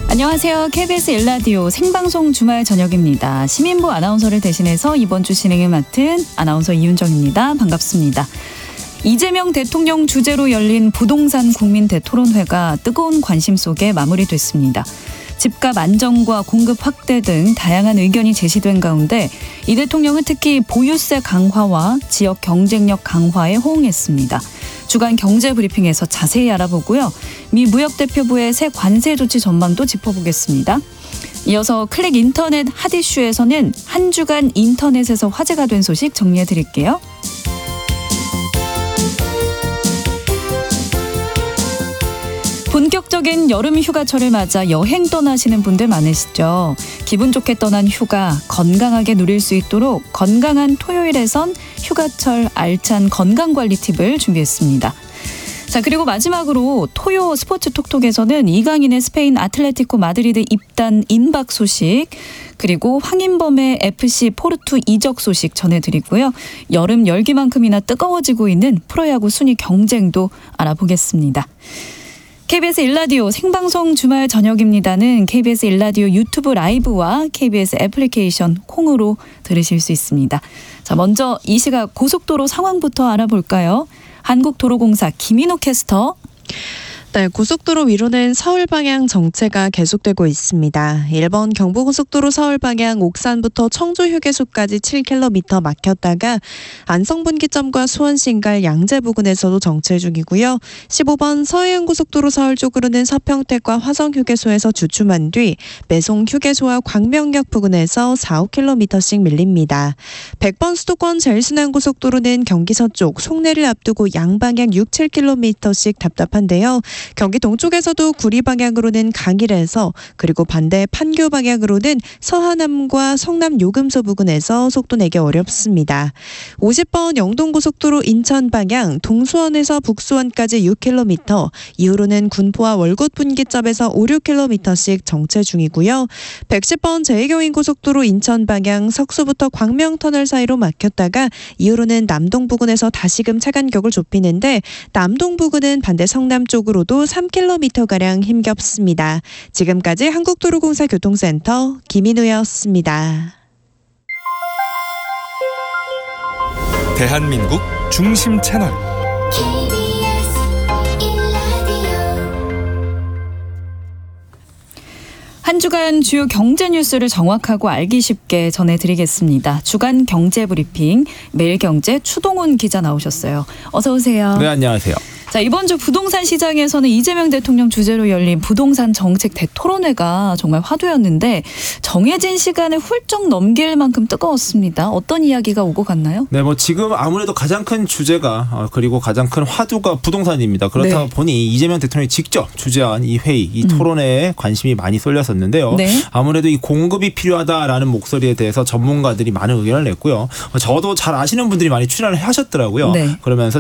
안녕하세요. KBS 1라디오 생방송 주말 저녁입니다. 시민부 아나운서를 대신해서 이번 주 진행을 맡은 아나운서 이윤정입니다. 반갑습니다. 이재명 대통령 주재로 열린 부동산 국민 대토론회가 뜨거운 관심 속에 마무리됐습니다. 집값 안정과 공급 확대 등 다양한 의견이 제시된 가운데 이 대통령은 특히 보유세 강화와 지역 경쟁력 강화에 호응했습니다. 주간 경제브리핑에서 자세히 알아보고요. 미 무역대표부의 새 관세 조치 전망도 짚어보겠습니다. 이어서 클릭 인터넷 핫 이슈에서는 한 주간 인터넷에서 화제가 된 소식 정리해드릴게요. 본격적인 여름 휴가철을 맞아 여행 떠나시는 분들 많으시죠. 기분 좋게 떠난 휴가 건강하게 누릴 수 있도록 건강한 토요일에선 휴가철 알찬 건강관리 팁을 준비했습니다. 자, 그리고 마지막으로 토요 스포츠 톡톡에서는 이강인의 스페인 아틀레티코 마드리드 입단 임박 소식, 그리고 황인범의 FC 포르투 이적 소식 전해드리고요. 여름 열기만큼이나 뜨거워지고 있는 프로야구 순위 경쟁도 알아보겠습니다. KBS 1라디오 생방송 주말 저녁입니다는 KBS 1라디오 유튜브 라이브와 KBS 애플리케이션 콩으로 들으실 수 있습니다. 자, 먼저 이 시각 고속도로 상황부터 알아볼까요? 한국도로공사 김인호 캐스터. 네, 고속도로 위로는 서울 방향 정체가 계속되고 있습니다. 1번 경부고속도로 서울 방향 옥산부터 청주 휴게소까지 7km 막혔다가 안성분기점과 수원신갈 양재 부근에서도 정체 중이고요. 15번 서해안고속도로 서울 쪽으로는 서평택과 화성휴게소에서 주춤한 뒤 매송 휴게소와 광명역 부근에서 4-5km씩 밀립니다. 100번 수도권 제일순환고속도로는 경기 서쪽 송내를 앞두고 양방향 6-7km씩 답답한데요. 경기 동쪽에서도 구리 방향으로는 강일에서, 그리고 반대 판교 방향으로는 서하남과 성남 요금소 부근에서 속도 내기 어렵습니다. 50번 영동고속도로 인천 방향 동수원에서 북수원까지 6km, 이후로는 군포와 월곶 분기점에서 5-6km씩 정체 중이고요. 110번 제2경인고속도로 인천 방향 석수부터 광명터널 사이로 막혔다가 이후로는 남동 부근에서 다시금 차간격을 좁히는데 남동 부근은 반대 성남 쪽으로도 3km가량 힘겹습니다. 지금까지 한국도로공사 교통센터 김인우였습니다. 대한민국 중심 채널 한 주간 주요 경제 뉴스를 정확하고 알기 쉽게 전해드리겠습니다. 주간 경제브리핑 매일경제 추동훈 기자 나오셨어요. 어서 오세요. 네, 안녕하세요. 자, 이번 주 부동산 시장에서는 이재명 대통령 주재로 열린 부동산 정책 대토론회가 정말 화두였는데 정해진 시간을 훌쩍 넘길 만큼 뜨거웠습니다. 어떤 이야기가 오고 갔나요? 네, 지금 아무래도 가장 큰 주제가 그리고 가장 큰 화두가 부동산입니다. 그렇다 보니 이재명 대통령이 직접 주재한 이 회의, 이 토론회에 관심이 많이 쏠렸었는데요. 네. 아무래도 이 공급이 필요하다라는 목소리에 대해서 전문가들이 많은 의견을 냈고요. 저도 잘 아시는 분들이 많이 출연을 하셨더라고요. 네. 그러면서